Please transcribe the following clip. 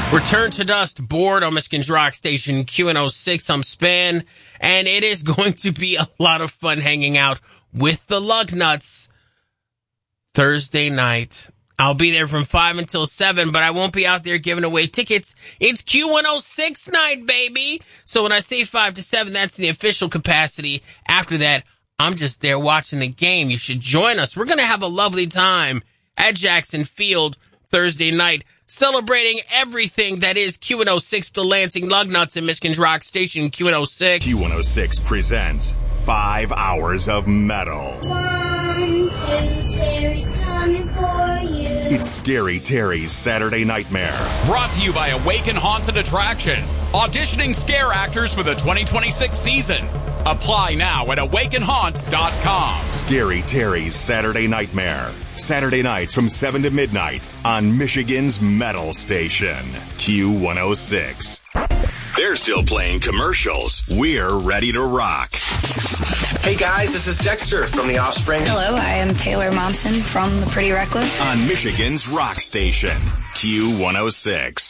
Return to Dust, board on Michigan's Rock Station, QN06. I'm Span, and it is going to be a lot of fun hanging out with the Lugnuts Thursday night. I'll be there from 5 until 7, but I won't be out there giving away tickets. It's Q106 night, baby. So when I say 5 to 7, that's the official capacity. After that, I'm just there watching the game. You should join us. We're going to have a lovely time at Jackson Field Thursday night, celebrating everything that is Q106, the Lansing Lugnuts and Michigan's Rock Station, Q106. Q106 presents 5 hours of metal. 1, 2, Terry's coming for you. It's Scary Terry's Saturday Nightmare. Brought to you by Awaken Haunted Attraction. Auditioning scare actors for the 2026 season. Apply now at awakenhaunt.com. Scary Terry's Saturday Nightmare. Saturday nights from 7 to midnight on Michigan's Metal Station, Q106. They're still playing commercials. We're ready to rock. Hey guys, this is Dexter from The Offspring. Hello, I am Taylor Momsen from The Pretty Reckless. On Michigan's Rock Station, Q106.